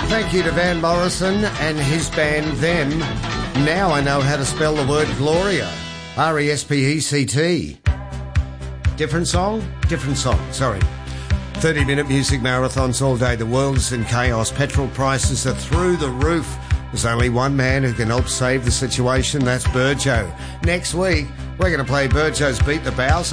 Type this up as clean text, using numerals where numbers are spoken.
Thank you to Van Morrison and his band Them. Now I know how to spell the word Gloria. R-E-S-P-E-C-T. Different song? Different song, sorry. 30-minute music marathons all day. The world is in chaos. Petrol prices are through the roof. There's only one man who can help save the situation. That's Burjo. Next week, we're going to play Burjo's Beat the Bowser.